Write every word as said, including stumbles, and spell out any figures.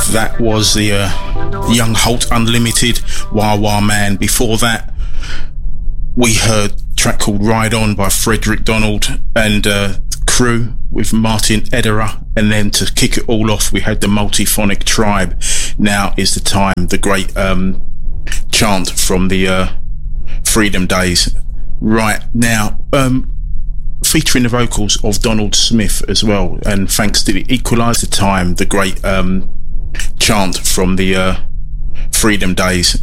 That was the uh, Young Holt Unlimited, Wah Wah Man. Before that, we heard a track called Ride On by Frederick Donald and uh, Crew with Martin Ederer. And then to kick it all off, we had the Multiphonic Tribe. Now is the time, the great um, chant from the uh, Freedom Days. Right now, um, featuring the vocals of Donald Smith as well. And thanks to the Equalizer Time, the great um, chant from the uh, Freedom Days.